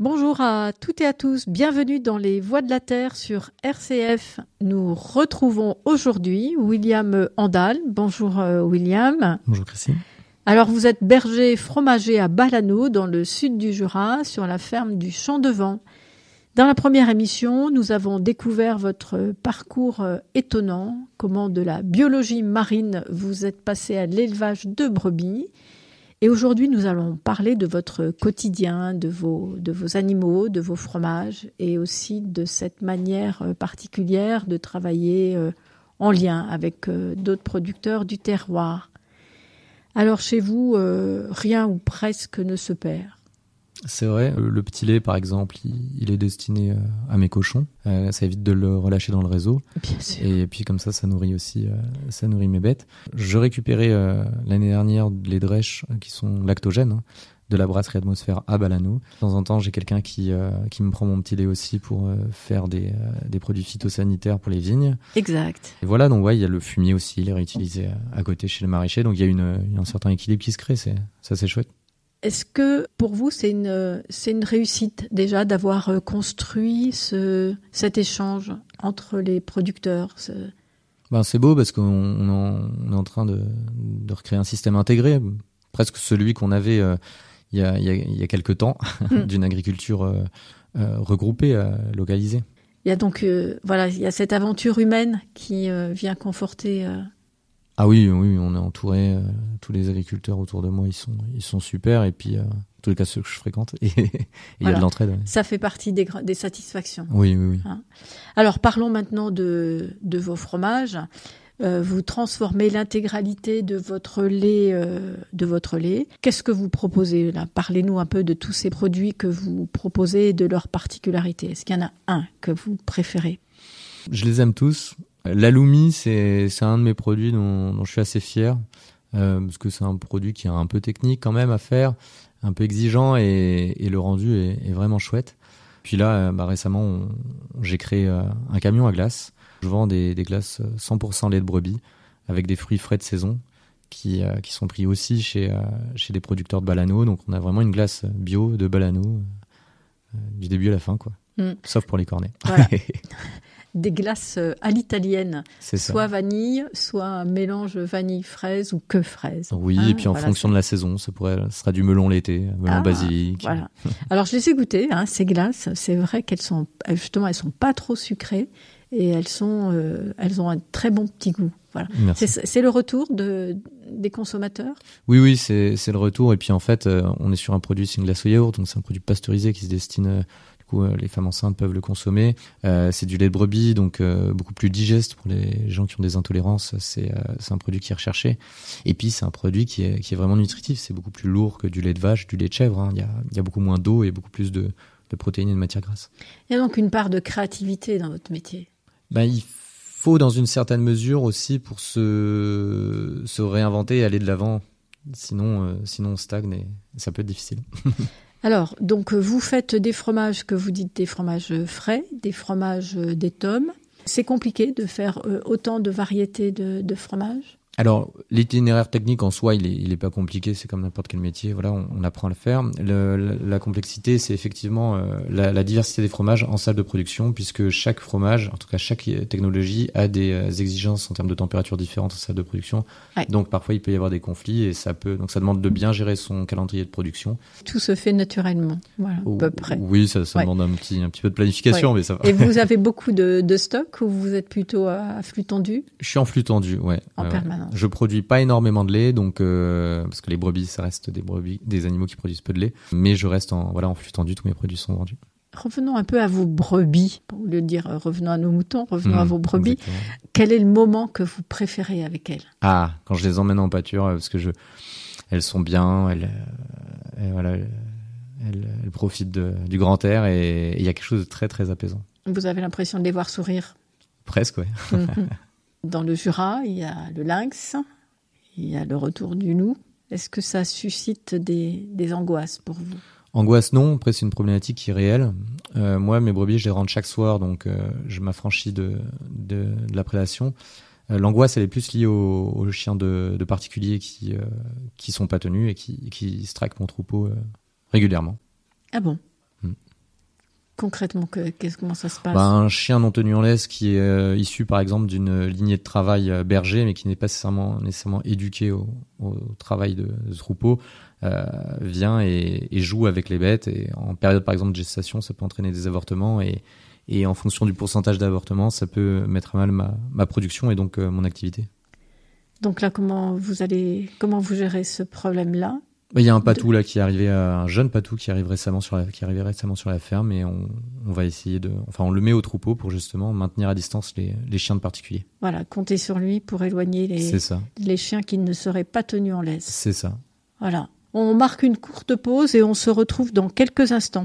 Bonjour à toutes et à tous, bienvenue dans les Voix de la Terre sur RCF. Nous retrouvons aujourd'hui William Andal. Bonjour William. Bonjour Christine. Alors vous êtes berger fromager à Balano dans le sud du Jura sur la ferme du Champ de Vent. Dans la première émission, nous avons découvert votre parcours étonnant, comment de la biologie marine vous êtes passé à l'élevage de brebis. Et aujourd'hui, nous allons parler de votre quotidien, de vos animaux, de vos fromages et aussi de cette manière particulière de travailler en lien avec d'autres producteurs du terroir. Alors chez vous, rien ou presque ne se perd. C'est vrai, le petit lait par exemple, il est destiné à mes cochons. Ça évite de le relâcher dans le réseau. Bien sûr. Et puis comme ça nourrit aussi, ça nourrit mes bêtes. Je récupérais l'année dernière les drèches qui sont lactogènes de la brasserie Atmosphère à Balano. De temps en temps, j'ai quelqu'un qui me prend mon petit lait aussi pour faire des produits phytosanitaires pour les vignes. Exact. Et voilà, donc ouais, il y a le fumier aussi, il est réutilisé à côté chez le maraîcher. Donc il y a un certain équilibre qui se crée, ça c'est chouette. Est-ce que pour vous c'est une réussite déjà d'avoir construit cet échange entre les producteurs C'est beau parce qu'on est en train de recréer un système intégré, presque celui qu'on avait il y a quelques temps, d'une agriculture regroupée, localisée. Il y a donc il y a cette aventure humaine qui vient conforter. Ah oui, on est entouré, tous les agriculteurs autour de moi, ils sont super, et puis en tous les cas ceux que je fréquente, et il y a de l'entraide. Ouais. Ça fait partie des satisfactions. Oui. Hein. Alors parlons maintenant de vos fromages. Vous transformez l'intégralité de votre lait. Qu'est-ce que vous proposez là ? Parlez-nous un peu de tous ces produits que vous proposez et de leurs particularités. Est-ce qu'il y en a un que vous préférez ? Je les aime tous. L'Aloumi, c'est un de mes produits dont je suis assez fier, parce que c'est un produit qui est un peu technique quand même à faire, un peu exigeant, et le rendu est vraiment chouette. Puis là, récemment, j'ai créé un camion à glace. Je vends des glaces 100% lait de brebis, avec des fruits frais de saison, qui sont pris aussi chez des producteurs de Balano. Donc on a vraiment une glace bio de Balano, du début à la fin, quoi. Sauf pour les cornets. Voilà. Des glaces à l'italienne, c'est soit ça. vanille, soit un mélange vanille-fraise ou que fraise. Oui, et puis en fonction de la saison, ce sera du melon l'été, melon basilic. Voilà. Alors je les ai goûtées, ces glaces. C'est vrai qu'elles sont pas trop sucrées et elles ont un très bon petit goût. Voilà. C'est le retour des consommateurs. Oui, c'est le retour. Et puis en fait, on est sur un produit, c'est une glace au yaourt, donc c'est un produit pasteurisé qui se destine. Les femmes enceintes peuvent le consommer. C'est du lait de brebis, donc beaucoup plus digeste pour les gens qui ont des intolérances. C'est un produit qui est recherché. Et puis c'est un produit qui est vraiment nutritif. C'est beaucoup plus lourd que du lait de vache, du lait de chèvre. Il y a beaucoup moins d'eau et beaucoup plus de protéines et de matières grasses. Il y a donc une part de créativité dans votre métier. Il faut dans une certaine mesure aussi pour se réinventer et aller de l'avant. Sinon on stagne et ça peut être difficile. Alors, donc, vous faites des fromages que vous dites des fromages frais, des fromages d'étome. C'est compliqué de faire autant de variétés de fromages ? Alors, l'itinéraire technique en soi, il est pas compliqué, c'est comme n'importe quel métier, voilà, on apprend à le faire. La complexité, c'est effectivement la diversité des fromages en salle de production, puisque chaque fromage, en tout cas chaque technologie, a des exigences en termes de température différentes en salle de production. Ouais. Donc parfois, il peut y avoir des conflits, et ça demande de bien gérer son calendrier de production. Tout se fait naturellement, voilà, à peu près. Oui, ça demande un petit peu de planification, mais ça va. Et vous avez beaucoup de stock, ou vous êtes plutôt à flux tendu ? Je suis en flux tendu, ouais. En permanence. Je produis pas énormément de lait, donc parce que les brebis, ça reste des animaux qui produisent peu de lait, mais je reste en flux tendu, tous mes produits sont vendus. Revenons un peu à vos brebis, au lieu de dire revenons à nos moutons, revenons à vos brebis. Exactement. Quel est le moment que vous préférez avec elles ? Ah, quand je les emmène en pâture, parce que elles sont bien, elles profitent du grand air, et il y a quelque chose de très très apaisant. Vous avez l'impression de les voir sourire ? Presque, ouais. Dans le Jura, il y a le lynx, il y a le retour du loup. Est-ce que ça suscite des angoisses pour vous ? Angoisse, non. Après, c'est une problématique qui est réelle. Moi, mes brebis, je les rentre chaque soir, donc je m'affranchis de la prédation. L'angoisse, elle est plus liée aux chiens de particuliers qui sont pas tenus et qui se traquent mon troupeau régulièrement. Ah bon ? Concrètement, comment ça se passe? Un chien non tenu en laisse qui est issu par exemple d'une lignée de travail berger, mais qui n'est pas nécessairement éduqué au travail de troupeau, vient et joue avec les bêtes. Et en période par exemple de gestation, ça peut entraîner des avortements et en fonction du pourcentage d'avortement, ça peut mettre à mal ma production et donc mon activité. Donc là, comment vous gérez ce problème-là? Il y a un patou là qui est arrivé, un jeune patou qui arrive récemment sur la ferme, et on va essayer on le met au troupeau pour justement maintenir à distance les chiens de particulier. Voilà, comptez sur lui pour éloigner les chiens qui ne seraient pas tenus en laisse. C'est ça. Voilà. On marque une courte pause et on se retrouve dans quelques instants.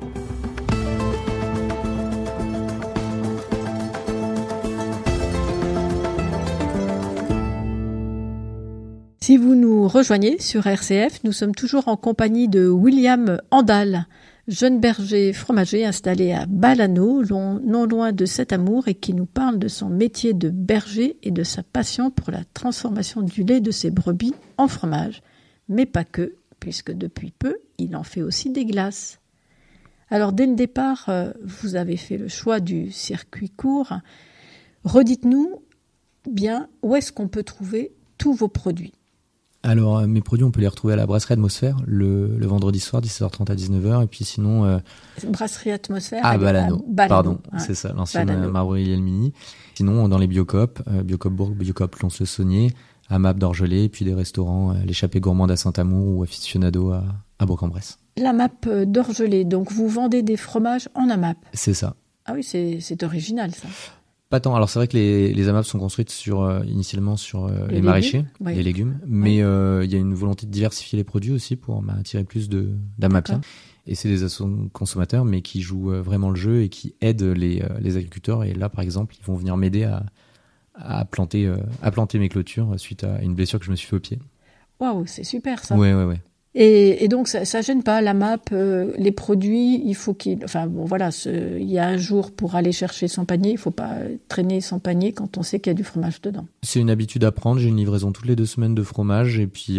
Si vous nous rejoignez sur RCF, nous sommes toujours en compagnie de William Andal, jeune berger fromager installé à Balano, non loin de Cet-Amour, et qui nous parle de son métier de berger et de sa passion pour la transformation du lait de ses brebis en fromage. Mais pas que, puisque depuis peu, il en fait aussi des glaces. Alors dès le départ, vous avez fait le choix du circuit court. Redites-nous bien où est-ce qu'on peut trouver tous vos produits. Alors, mes produits, on peut les retrouver à la Brasserie Atmosphère le vendredi soir, 17h30 à 19h. Et puis sinon... Brasserie Atmosphère à Balano. Pardon, hein. C'est ça, l'ancienne Marbreuil Elmini. Sinon, dans les Biocoop, Biocoop Bourg, Biocoop Lons-le-Saunier, à Map d'Orgelé, et puis des restaurants, l'Échappée Gourmande à Saint-Amour ou Aficionado à Bourg-en-Bresse. La Map d'Orgelé, donc vous vendez des fromages en AMAP. C'est ça. Ah oui, c'est original ça. Pas tant. Alors c'est vrai que les AMAP sont construites initialement sur les maraîchers, oui. les légumes, mais il y a une volonté de diversifier les produits aussi pour attirer plus d'AMAPiens. Et c'est des consommateurs, mais qui jouent vraiment le jeu et qui aident les agriculteurs. Et là, par exemple, ils vont venir m'aider à planter mes clôtures suite à une blessure que je me suis fait au pied. Waouh, c'est super ça. Ouais. Et donc ça gêne pas la map, les produits, il faut il y a un jour pour aller chercher son panier, il faut pas traîner son panier quand on sait qu'il y a du fromage dedans. C'est une habitude à prendre, j'ai une livraison toutes les 2 semaines de fromage et puis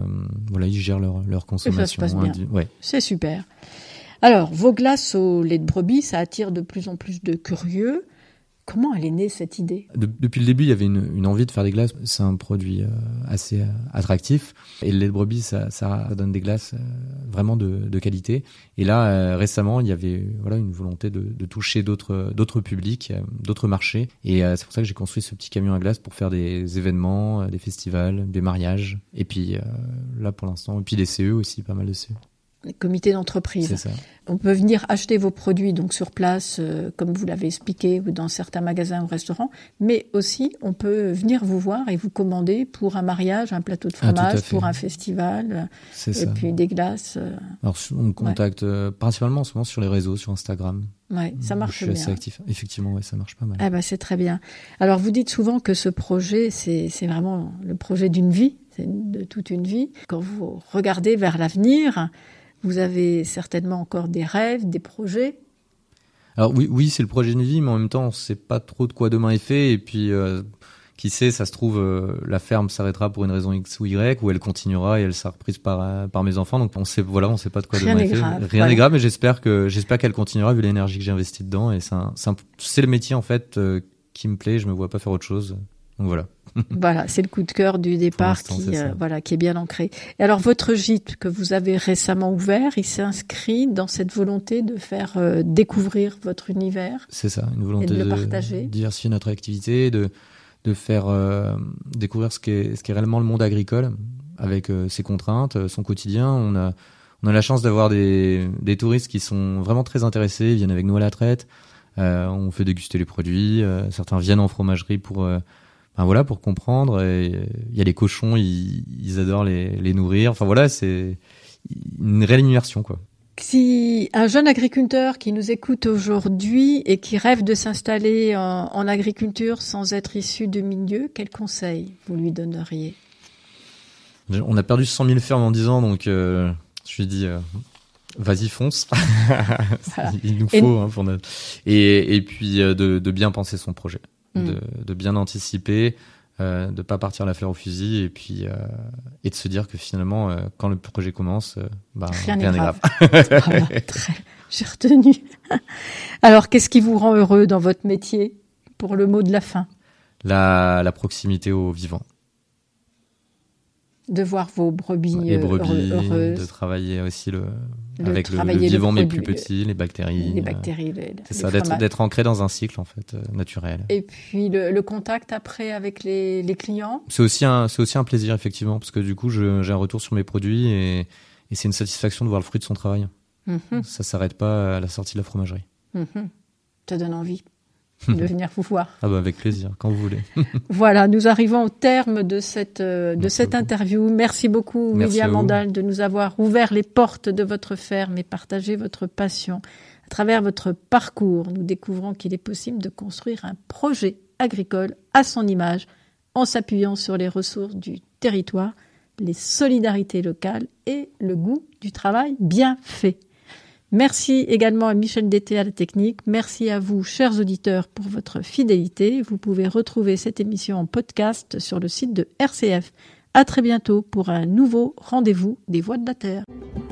ils gèrent leur consommation. Et ça se passe bien. Ouais. C'est super. Alors, vos glaces au lait de brebis, ça attire de plus en plus de curieux. Comment elle est née cette idée ? Depuis le début, il y avait une envie de faire des glaces. C'est un produit assez attractif. Et le lait de brebis, ça donne des glaces vraiment de qualité. Et là, récemment, il y avait une volonté de toucher d'autres publics, d'autres marchés. Et c'est pour ça que j'ai construit ce petit camion à glace pour faire des événements, des festivals, des mariages. Et puis là, pour l'instant, et puis des CE aussi, pas mal de CE. Les comités d'entreprise. C'est ça. On peut venir acheter vos produits donc sur place, comme vous l'avez expliqué, ou dans certains magasins ou restaurants, mais aussi on peut venir vous voir et vous commander pour un mariage, un plateau de fromage, pour un festival, puis des glaces. Alors on me contacte principalement en ce moment sur les réseaux, sur Instagram. Ouais, ça marche bien. Je suis assez actif. Effectivement, ça marche pas mal. Ah c'est très bien. Alors vous dites souvent que ce projet, c'est vraiment le projet d'une vie, c'est de toute une vie. Quand vous regardez vers l'avenir, vous avez certainement encore des rêves, des projets. Alors oui, c'est le projet d'une vie, mais en même temps, on ne sait pas trop de quoi demain est fait. Et puis, qui sait, ça se trouve, la ferme s'arrêtera pour une raison X ou Y, ou elle continuera et elle sera reprise par mes enfants. Donc on sait pas de quoi demain est fait. Rien n'est grave, mais j'espère qu'elle continuera vu l'énergie que j'ai investie dedans. Et c'est le métier en fait qui me plaît. Je me vois pas faire autre chose. Donc voilà. Voilà, c'est le coup de cœur du départ qui est bien ancré. Et alors, votre gîte que vous avez récemment ouvert, il s'inscrit dans cette volonté de faire découvrir votre univers. C'est ça, une volonté de le partager. Diversifier notre activité, de faire découvrir ce qu'est réellement le monde agricole avec ses contraintes, son quotidien. On a la chance d'avoir des touristes qui sont vraiment très intéressés, ils viennent avec nous à la traite. On fait déguster les produits. Certains viennent en fromagerie pour comprendre. Et il y a les cochons, ils adorent les nourrir. Enfin voilà, c'est une réelle immersion, quoi. Si un jeune agriculteur qui nous écoute aujourd'hui et qui rêve de s'installer en agriculture sans être issu de milieu, quel conseil vous lui donneriez ? On a perdu 100 000 fermes en 10 ans, donc je lui dis vas-y, fonce. Voilà. Il nous faut pour notre... Et puis de bien penser son projet. De bien anticiper, de pas partir la fleur au fusil et puis et de se dire que finalement quand le projet commence, rien n'est grave. J'ai retenu. Alors, qu'est-ce qui vous rend heureux dans votre métier, pour le mot de la fin? La proximité au vivant. De voir vos brebis, Les brebis, heureuses. de travailler aussi avec le travailler vivant, mais produit, plus petit, les bactéries. les bactéries, C'est ça, d'être ancré dans un cycle, en fait, naturel. Et puis, le contact après avec les clients. C'est aussi un plaisir, effectivement, parce que du coup, j'ai un retour sur mes produits et c'est une satisfaction de voir le fruit de son travail. Ça s'arrête pas à la sortie de la fromagerie. Ça donne envie de venir vous voir. Ah bah avec plaisir, quand vous voulez. Voilà, nous arrivons au terme de cette interview. Merci beaucoup, William Mandal, de nous avoir ouvert les portes de votre ferme et partagé votre passion. À travers votre parcours, nous découvrons qu'il est possible de construire un projet agricole à son image en s'appuyant sur les ressources du territoire, les solidarités locales et le goût du travail bien fait. Merci également à Michel Dété à la technique. Merci à vous, chers auditeurs, pour votre fidélité. Vous pouvez retrouver cette émission en podcast sur le site de RCF. À très bientôt pour un nouveau rendez-vous des Voix de la Terre.